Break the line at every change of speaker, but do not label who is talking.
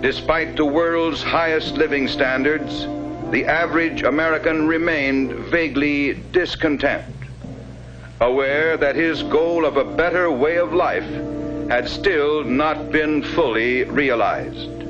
Despite the world's highest living standards, the average American remained vaguely discontent, aware that his goal of a better way of life had still not been fully realized.